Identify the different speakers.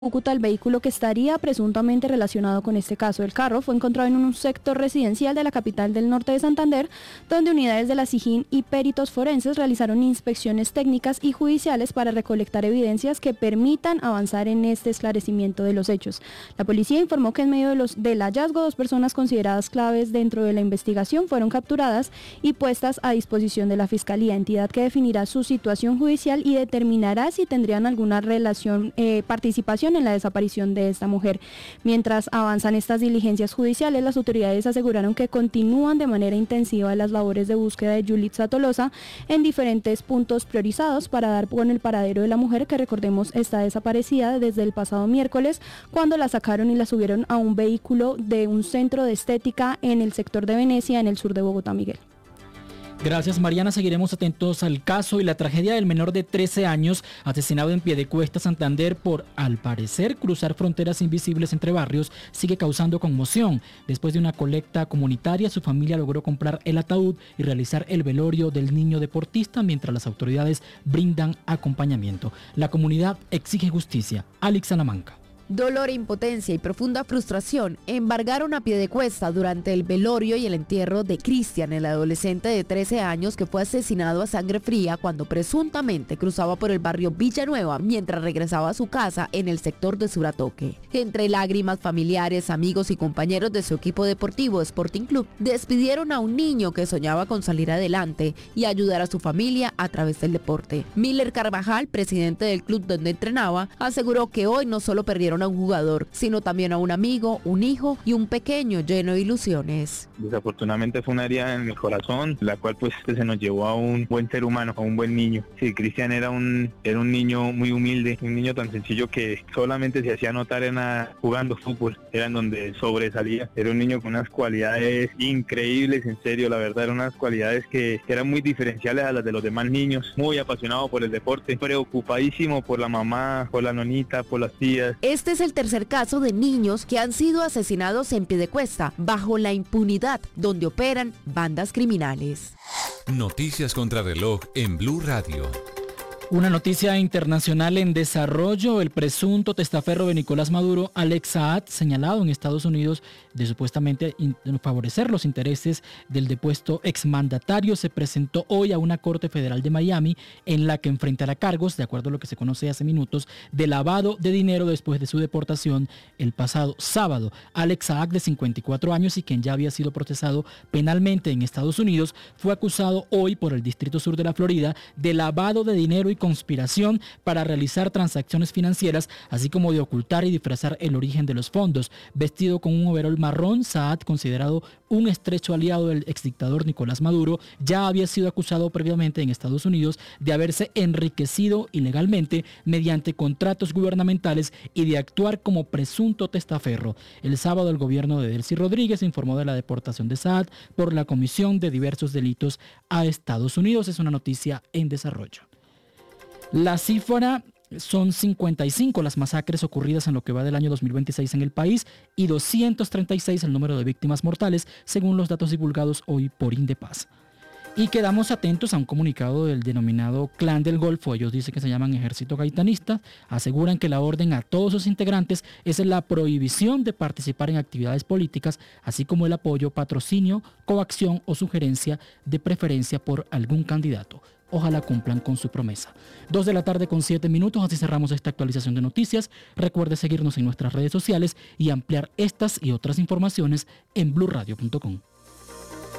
Speaker 1: Cúcuta el vehículo que estaría presuntamente relacionado con este caso. El carro fue encontrado en un sector residencial de la capital del norte de Santander, donde unidades de la SIJIN y peritos forenses realizaron inspecciones técnicas y judiciales para recolectar evidencias que permitan avanzar en este esclarecimiento de los hechos. La policía informó que en medio del hallazgo, 2 personas consideradas claves dentro de la investigación fueron capturadas y puestas a disposición de la Fiscalía, entidad que definirá su situación judicial y determinará si tendrían alguna participación en la desaparición de esta mujer. Mientras avanzan estas diligencias judiciales, las autoridades aseguraron que continúan de manera intensiva las labores de búsqueda de Yulitza Tolosa en diferentes puntos priorizados para dar con el paradero de la mujer, que recordemos está desaparecida desde el pasado miércoles, cuando la sacaron y la subieron a un vehículo de un centro de estética en el sector de Venecia, en el sur de Bogotá, Miguel.
Speaker 2: Gracias, Mariana. Seguiremos atentos al caso y la tragedia del menor de 13 años asesinado en Piedecuesta, Santander, por, al parecer, cruzar fronteras invisibles entre barrios, sigue causando conmoción. Después de una colecta comunitaria, su familia logró comprar el ataúd y realizar el velorio del niño deportista mientras las autoridades brindan acompañamiento. La comunidad exige justicia. Alex Salamanca.
Speaker 3: Dolor, impotencia y profunda frustración embargaron a Piedecuesta durante el velorio y el entierro de Cristian, el adolescente de 13 años que fue asesinado a sangre fría cuando presuntamente cruzaba por el barrio Villanueva mientras regresaba a su casa en el sector de Suratoque. Entre lágrimas, familiares, amigos y compañeros de su equipo deportivo Sporting Club despidieron a un niño que soñaba con salir adelante y ayudar a su familia a través del deporte. Miller Carvajal, presidente del club donde entrenaba, aseguró que hoy no solo perdieron a un jugador, sino también a un amigo, un hijo y un pequeño lleno de ilusiones.
Speaker 4: Desafortunadamente fue una herida en el corazón, la cual pues se nos llevó a un buen ser humano, a un buen niño. Sí, Cristian era un niño muy humilde, un niño tan sencillo que solamente se hacía notar jugando fútbol, era en donde sobresalía. Era un niño con unas cualidades increíbles, en serio, la verdad, eran unas cualidades que eran muy diferenciales a las de los demás niños, muy apasionado por el deporte, preocupadísimo por la mamá, por la nonita, por las tías.
Speaker 3: Este es el tercer caso de niños que han sido asesinados en Piedecuesta bajo la impunidad donde operan bandas criminales.
Speaker 5: Noticias contra reloj en Blue Radio.
Speaker 2: Una noticia internacional en desarrollo: el presunto testaferro de Nicolás Maduro, Alex Saad, señalado en Estados Unidos de supuestamente favorecer los intereses del depuesto exmandatario, se presentó hoy a una corte federal de Miami, en la que enfrentará cargos, de acuerdo a lo que se conoce hace minutos, de lavado de dinero después de su deportación el pasado sábado. Alex Saad, de 54 años y quien ya había sido procesado penalmente en Estados Unidos, fue acusado hoy por el Distrito Sur de la Florida de lavado de dinero y conspiración para realizar transacciones financieras, así como de ocultar y disfrazar el origen de los fondos. Vestido con un overol marrón, Saad, considerado un estrecho aliado del exdictador Nicolás Maduro, ya había sido acusado previamente en Estados Unidos de haberse enriquecido ilegalmente mediante contratos gubernamentales y de actuar como presunto testaferro. El sábado el gobierno de Delcy Rodríguez informó de la deportación de Saad por la comisión de diversos delitos a Estados Unidos. Es una noticia en desarrollo. La cifra son 55 las masacres ocurridas en lo que va del año 2026 en el país y 236 el número de víctimas mortales, según los datos divulgados hoy por Indepaz. Y quedamos atentos a un comunicado del denominado Clan del Golfo. Ellos dicen que se llaman Ejército Gaitanista. Aseguran que la orden a todos sus integrantes es la prohibición de participar en actividades políticas, así como el apoyo, patrocinio, coacción o sugerencia de preferencia por algún candidato. Ojalá cumplan con su promesa. 2:07 p.m, así cerramos esta actualización de noticias. Recuerde seguirnos en nuestras redes sociales y ampliar estas y otras informaciones en bluradio.com.